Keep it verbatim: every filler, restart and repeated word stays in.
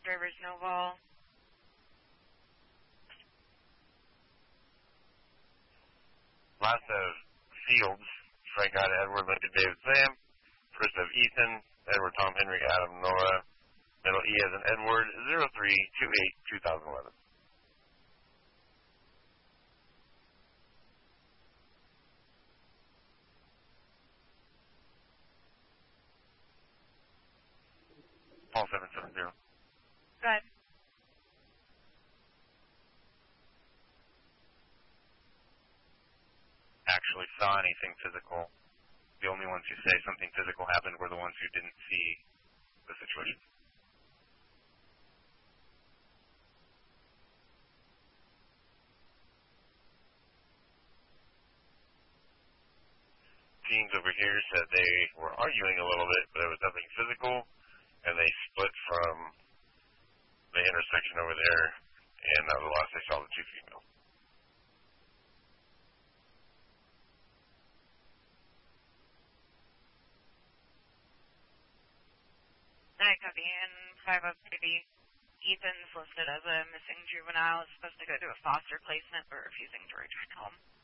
Driver's no ball. Last of Fields, Frank out of Edward, Lincoln David Sam. First of Ethan, Edward Tom Henry Adam Nora. Middle E as in Edward, zero three two eight two thousand eleven. Paul seven seven zero. Go ahead. Actually saw anything physical. The only ones who say something physical happened were the ones who didn't see the situation. Teams over here said they were arguing a little bit, but there was nothing physical, and they split from the intersection over there, and uh, the last they saw the two females. I copy in five up duty. Ethan's listed as a missing juvenile. Is supposed to go to a foster placement, but refusing to return home.